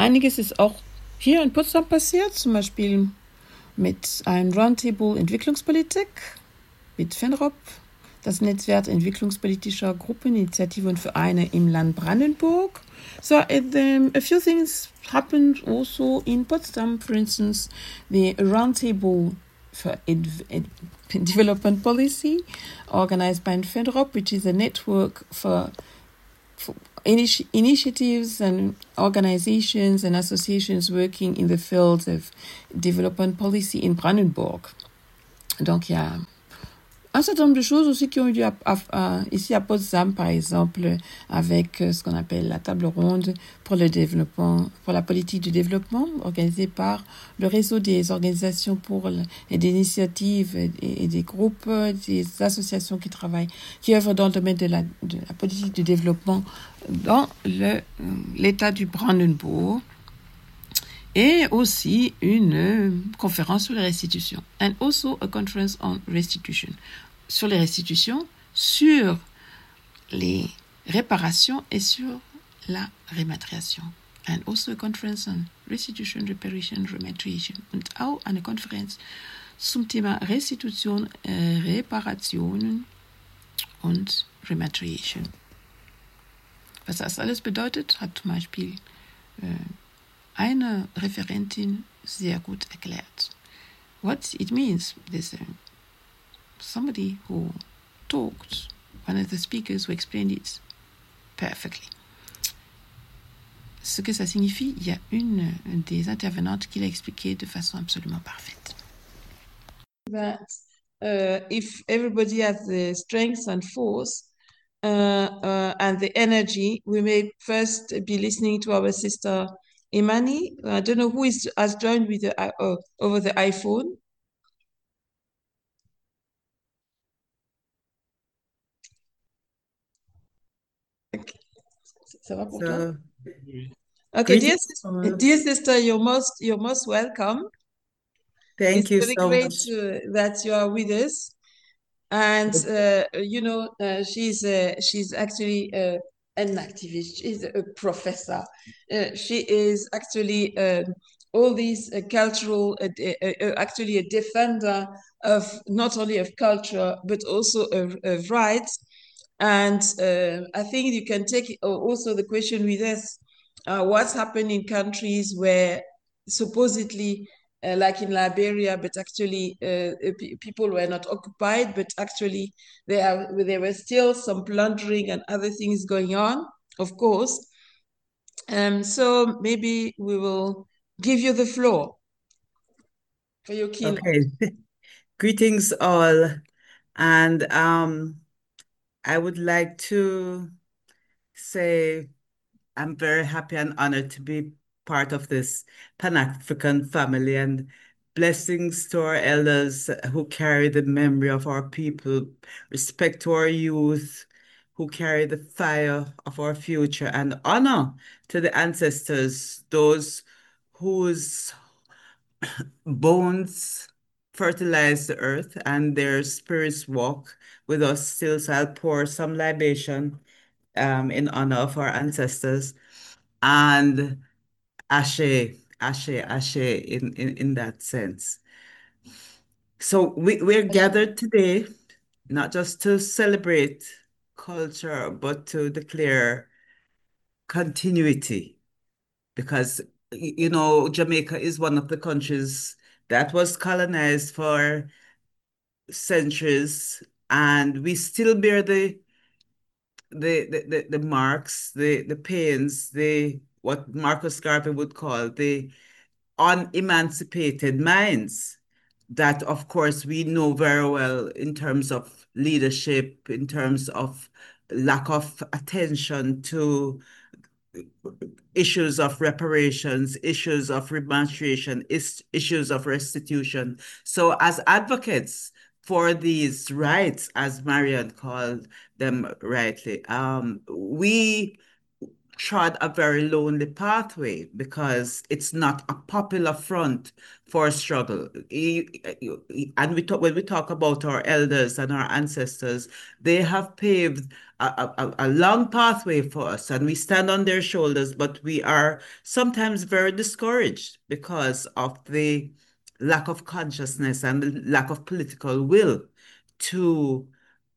einiges ist auch hier in Potsdam passiert, zum Beispiel mit einem Roundtable Entwicklungspolitik mit FENROP, das Netzwerk entwicklungspolitischer Gruppen, Initiativen und Vereine im Land Brandenburg. So a few things happened also in Potsdam. For instance, the Roundtable for Development Policy, organized by FENROP, which is a network for initiatives and organizations and associations working in the fields of development policy in Brandenburg. Donc, il y a un certain nombre de choses aussi qui ont eu lieu ici à Potsdam, par exemple, avec ce qu'on appelle la table ronde pour le développement, pour la politique du développement, organisée par le réseau des organisations et des initiatives et des groupes, des associations qui œuvrent dans le domaine de la politique du développement dans l'État du Brandenburg. Et aussi une conférence sur les restitutions. And also a conference on restitution. Sur les restitutions, sur les réparations et sur la rématriation. And also a conference on restitution, reparation, rematriation. Und auch eine Konferenz zum Thema Restitution, Reparationen und Rematriation. Was das alles bedeutet, hat zum Beispiel eine Referentin sehr gut erklärt. What it means, there's somebody who talked, one of the speakers who explained it perfectly. Ce que ça signifie, il y a une des intervenantes qui l'a expliqué de façon absolument parfaite. That if everybody has the strength and force and the energy, we may first be listening to our sister Imani. I don't know who has joined with over the iPhone. Okay. Ça va pour toi? Okay, dear sister, you're most welcome. Thank you so much. It's very great that you are with us. And she's actually an activist. She's a professor. She is actually all these cultural, actually a defender of not only of culture but also of rights. And I think you can take also the question with us: what's happened in countries where supposedly like in Liberia, but actually people were not occupied, but actually there were still some plundering and other things going on, of course. So maybe we will give you the floor for your keynote. Okay. Greetings all. And I would like to say I'm very happy and honored to be part of this Pan-African family, and blessings to our elders who carry the memory of our people, respect to our youth who carry the fire of our future, and honor to the ancestors, those whose bones fertilize the earth and their spirits walk with us still. So I'll pour some libation in honor of our ancestors, and ashe, ashe, ashe in that sense. So we're gathered today not just to celebrate culture, but to declare continuity, because Jamaica is one of the countries that was colonized for centuries, and we still bear the marks, the pains, what Marcus Garvey would call the unemancipated minds, that of course we know very well in terms of leadership, in terms of lack of attention to issues of reparations, issues of repatriation, issues of restitution. So as advocates for these rights, as Marian called them rightly, we trod a very lonely pathway because it's not a popular front for struggle. And when we talk about our elders and our ancestors, they have paved a long pathway for us, and we stand on their shoulders, but we are sometimes very discouraged because of the lack of consciousness and the lack of political will to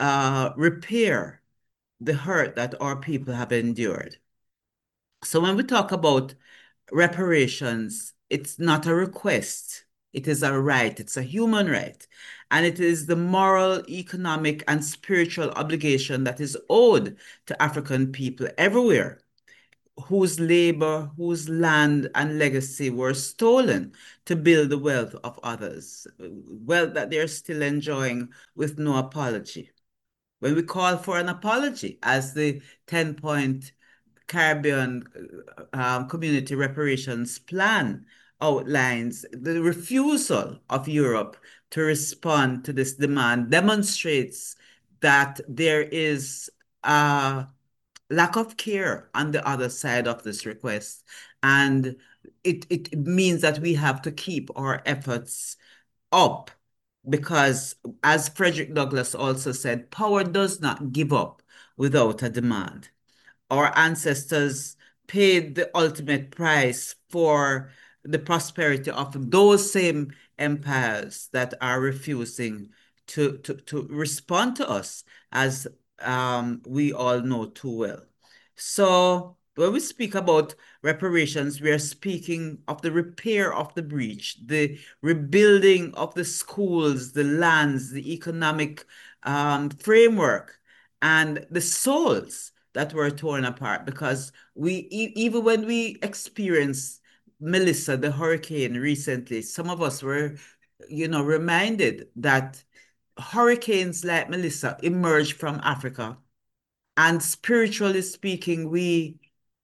repair the hurt that our people have endured. So when we talk about reparations, it's not a request. It is a right. It's a human right. And it is the moral, economic, and spiritual obligation that is owed to African people everywhere whose labor, whose land and legacy were stolen to build the wealth of others, wealth that they're still enjoying with no apology. When we call for an apology, as the 10-point Caribbean Community Reparations Plan outlines, the refusal of Europe to respond to this demand demonstrates that there is a lack of care on the other side of this request. And it means that we have to keep our efforts up because, as Frederick Douglass also said, power does not give up without a demand. Our ancestors paid the ultimate price for the prosperity of those same empires that are refusing to respond to us, as we all know too well. So when we speak about reparations, we are speaking of the repair of the breach, the rebuilding of the schools, the lands, the economic framework, and the souls that were torn apart. Because even when we experienced Melissa, the hurricane recently, some of us were, reminded that hurricanes like Melissa emerged from Africa. And spiritually speaking, we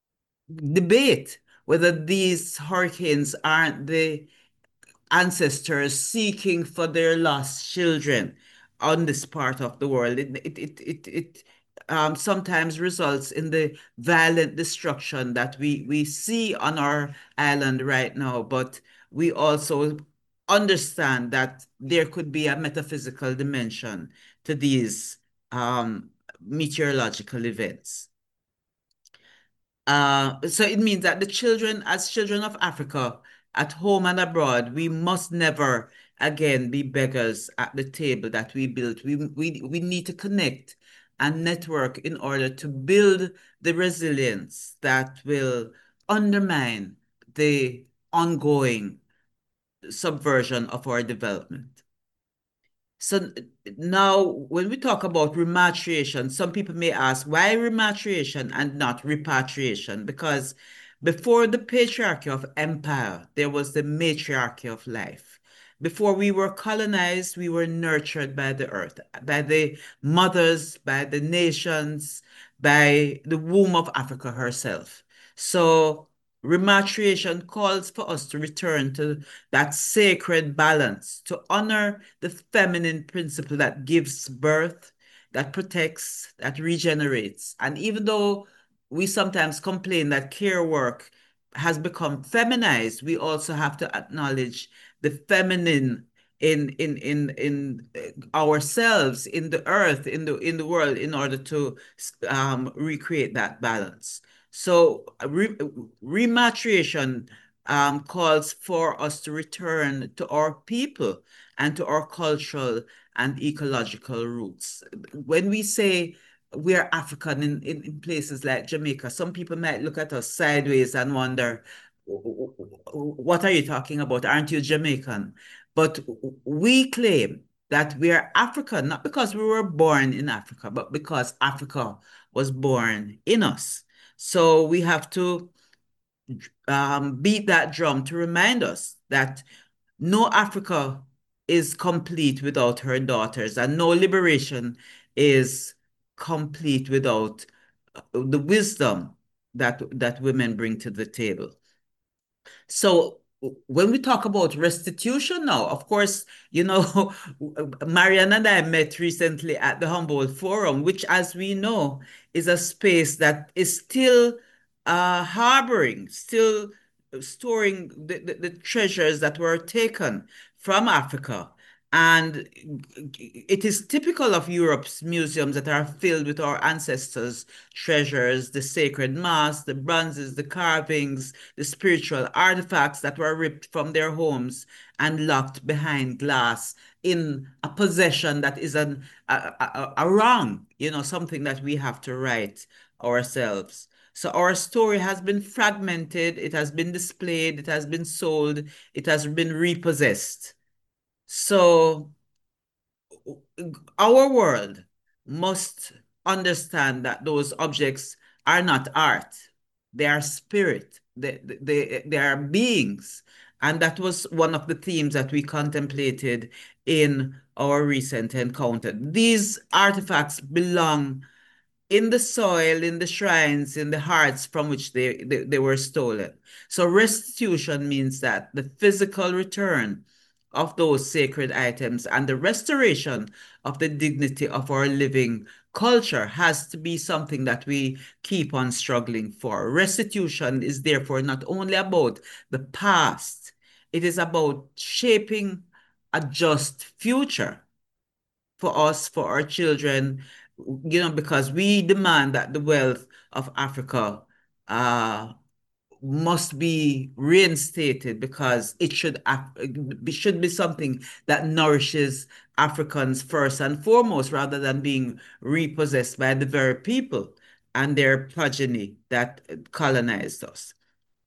debate whether these hurricanes aren't the ancestors seeking for their lost children on this part of the world. It sometimes results in the violent destruction that we see on our island right now, but we also understand that there could be a metaphysical dimension to these meteorological events. So it means that the children, as children of Africa, at home and abroad, we must never again be beggars at the table that we built. We need to connect and network in order to build the resilience that will undermine the ongoing subversion of our development. So now, when we talk about repatriation, some people may ask, why repatriation and not repatriation? Because before the patriarchy of empire, there was the matriarchy of life. Before we were colonized, we were nurtured by the earth, by the mothers, by the nations, by the womb of Africa herself. So repatriation calls for us to return to that sacred balance, to honor the feminine principle that gives birth, that protects, that regenerates. And even though we sometimes complain that care work has become feminized, we also have to acknowledge the feminine in ourselves, in the earth, in the world, in order to recreate that balance. So repatriation calls for us to return to our people and to our cultural and ecological roots. When we say we're African in places like Jamaica, some people might look at us sideways and wonder, what are you talking about? Aren't you Jamaican? But we claim that we are African, not because we were born in Africa, but because Africa was born in us. So we have to beat that drum to remind us that no Africa is complete without her daughters, and no liberation is complete without the wisdom that women bring to the table. So when we talk about restitution now, of course, Marianne and I met recently at the Humboldt Forum, which, as we know, is a space that is still harboring, still storing the treasures that were taken from Africa. And it is typical of Europe's museums that are filled with our ancestors' treasures, the sacred mass, the bronzes, the carvings, the spiritual artifacts that were ripped from their homes and locked behind glass in a possession that is a wrong, something that we have to right ourselves. So our story has been fragmented, it has been displayed, it has been sold, it has been repossessed. So our world must understand that those objects are not art, they are spirit, they are beings. And that was one of the themes that we contemplated in our recent encounter. These artifacts belong in the soil, in the shrines, in the hearts from which they were stolen. So restitution means that the physical return of those sacred items and the restoration of the dignity of our living culture has to be something that we keep on struggling for. Restitution is therefore not only about the past, it is about shaping a just future for us, for our children, because we demand that the wealth of Africa uh, must be reinstated because should be something that nourishes Africans first and foremost, rather than being repossessed by the very people and their progeny that colonized us.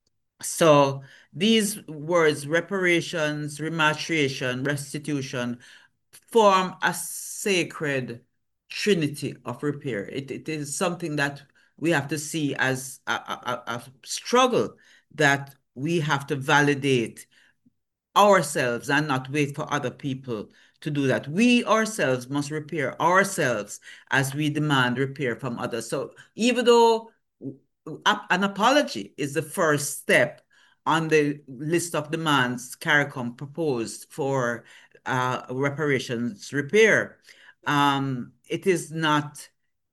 So these words, reparations, repatriation, restitution, form a sacred trinity of repair. It is something that we have to see as a struggle that we have to validate ourselves and not wait for other people to do that. We ourselves must repair ourselves as we demand repair from others. So even though an apology is the first step on the list of demands CARICOM proposed for reparations repair, it is not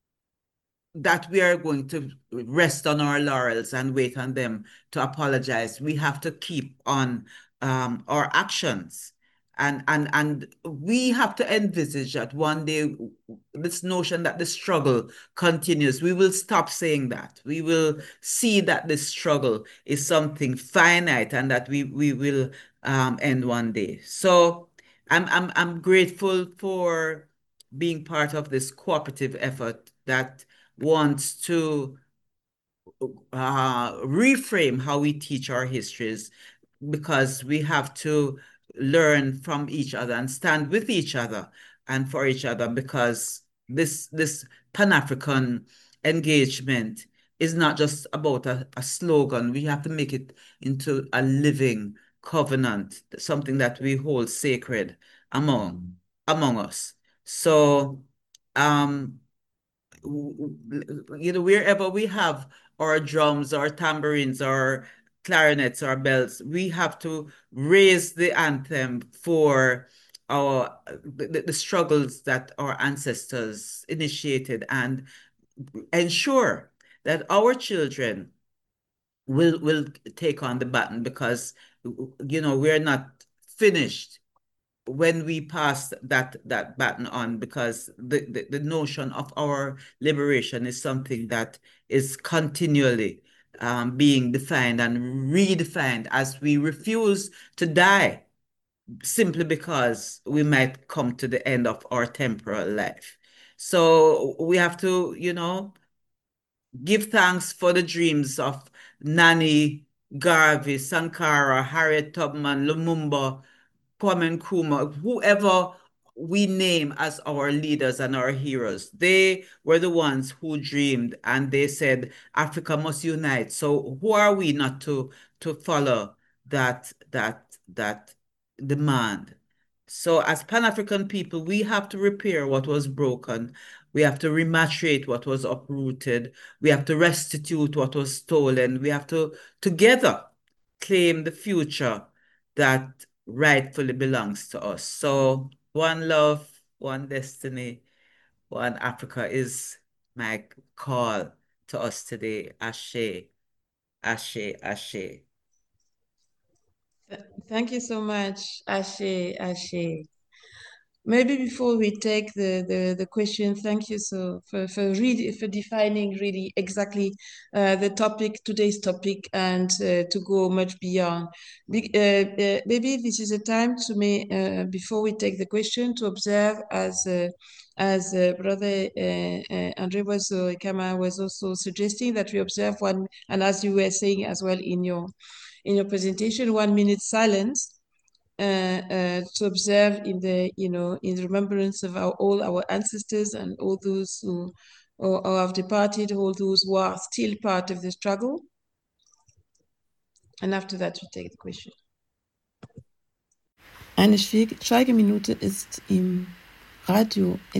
that we are going to rest on our laurels and wait on them to apologize. We have to keep on our actions. And we have to envisage that one day this notion that the struggle continues, we will stop saying that. We will see that the struggle is something finite and that we will end one day. So I'm grateful for being part of this cooperative effort that wants to reframe how we teach our histories, because we have to learn from each other and stand with each other and for each other, because this Pan-African engagement is not just about a slogan. We have to make it into a living covenant, something that we hold sacred among us. So um wherever we have our drums, our tambourines, our clarinets, our bells, we have to raise the anthem for the struggles that our ancestors initiated, and ensure that our children will take on the baton, because we're not finished when we pass that baton on, because the notion of our liberation is something that is continually being defined and redefined as we refuse to die simply because we might come to the end of our temporal life. So we have to, give thanks for the dreams of Nani, Garvey, Sankara, Harriet Tubman, Lumumba, Kwame Nkrumah, whoever we name as our leaders and our heroes. They were the ones who dreamed and they said Africa must unite. So who are we not to follow that demand? So as Pan-African people, we have to repair what was broken. We have to rematriate what was uprooted. We have to restitute what was stolen. We have to together claim the future that rightfully belongs to us. So one love, one destiny, one Africa is my call to us today. Ashe. Ashe, Ashe. Thank you so much, Ashe, Ashe. Maybe before we take the question, thank you for defining really exactly the topic, today's topic, and to go much beyond. Maybe this is a time to before we take the question, to observe as Brother Andre Kama was also suggesting, that we observe one, and as you were saying as well in your presentation, 1 minute silence to observe in the remembrance of all our ancestors and all those who or have departed, all those who are still part of the struggle. And after that, we take the question. Eine Schweigeminute ist im Radio